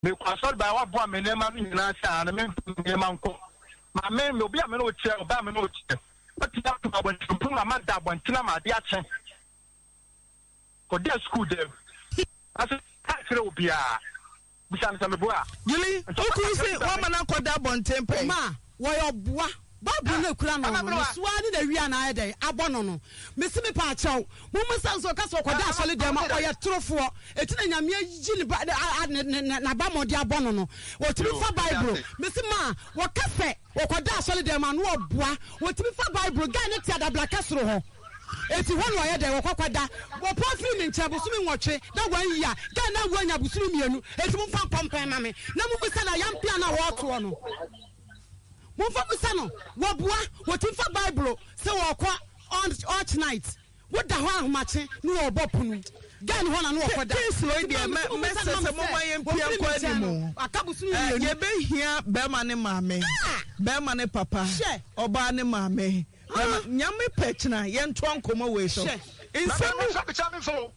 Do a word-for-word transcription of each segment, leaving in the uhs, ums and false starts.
me kwasol ba wa bo me nema nyina sha na me nema nko ma me me obi a me no che oba me no che but ya to ba ntun na ma da bo ntina ma de ache ko de school dem aso ta kire obi a bishan sa me bo a Julie oku se wo ma na koda bo ntempe ma wo yo boa Babu na kura no no swani na wi ana ede abono no mesi me pa achew mo mo sanso ka so koda asole dem oye trofo eti na nyame aji ni na ba mo de abono no wo timi fa bible mesi ma wo kafe wo koda asole dem anu oboa wo timi fa bible ga ne ti adabla kasro ho eti ho no ye de wo kokwada wo profile ni nche busumi nwotwe na wan ya ga na wanya busumi mienu eti mo fa pompen ma me na mo bisa na yampia na wo to no Muffa Musano, Wabua, what in for Bible, so walk on arch night. What the hell, matching, no bopun. Gan one and walk for this lady, Messes a moment and Piano. A couple soon, you be here, Berman and Mammy, Berman and Papa, or Barney Mammy, Yammy Petchna, young Tron come away. So, in some charming for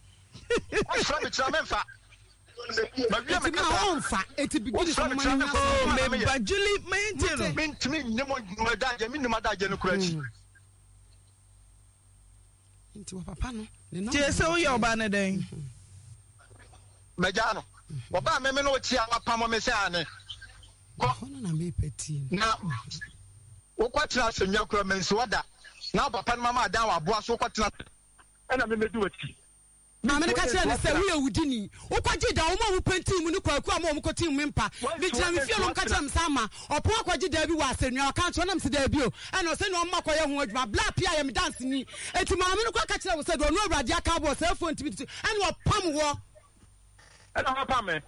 It's my own fact. It's a beginning of my but Julie maintain mean to me, no more dad, I mean, no matter general question. Into a papa, no, so you're banner day. Majano, Oba, me no tia, Pamo Messane. Now, what else in your comments? What that? Now, Papa, Mamma, down our boss, what not? And I'm going to do it. Na me ka tell say we awudini wo kwaje da wo ma wo penti mu ni kwaku am wo koti mu mpa bi tira me fie no ka tell me sama opo akwaje da bi wa asenua ka tro na me se da bi o and o se no ma kwaye ho adwuma bla pia ya me dance ni eti ma me no kwa ka tell we say do no awrade aka bo say phone tibiti and wo pam wo and o pam me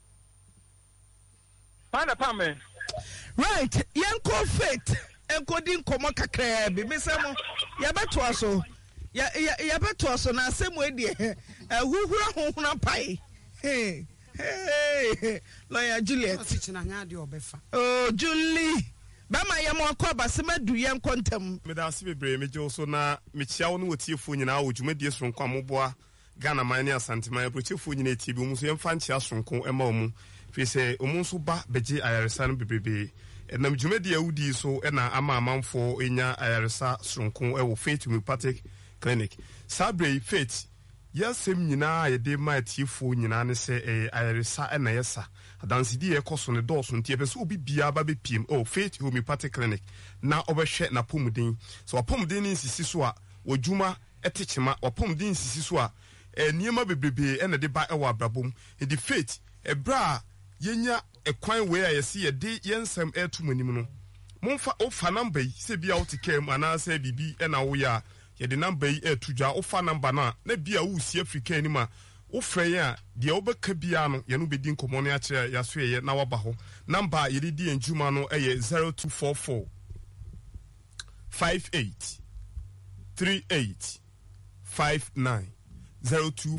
find a pam me right yanko faith enkodi nkomo kakra bi me se mo ya beto aso ya ya ya beto so na asemu e de ahuhura honhona pai hey hey lawyer Juliet otichina nya de obefa oh Julie ba ma yam akoba semadu yen kontam me da se bebre me jo so na me chia wo no wotiefo nyina wo dwumadie sonko amoboa Ghana mani asanteman aprochefo nyina tie bi mu so yemfa nchia sonko ema omu fi se omu so ba beje ayaresa no bebrebe enam dwumadie awudi so na ama amanfo enya ayaresa sonko e wo Faith Homeopathic Clinic. Sabre Faith, yasem nyina ye de ma tiefo nyina ne se eh ayaresa na yesa. Adansidi e koso ne dɔɔso ntie pɛ so obi bia ba be piem. Oh, Faith Homeopathic Clinic. Na obɛhwɛ na pomuden. So pomuden ni sisi so a wodwuma etechema, pomuden sisi so a eh niema bebrebe e na de ba e wa abrabom. E di Faith e bra yenya ekwan we a yesi ye de yensem etumanim no. Momfa ofa number yi se bia wotikem ana se bibi e na wo ya ye de number yi etudwa ofa number na na bia wo si Africa ni ma wo frɛ a de obeka bia no ye no bedi nkomo no akye ya so ye na waba ho number ye de di enjuma no e zero two four four five eight three eight five nine zero two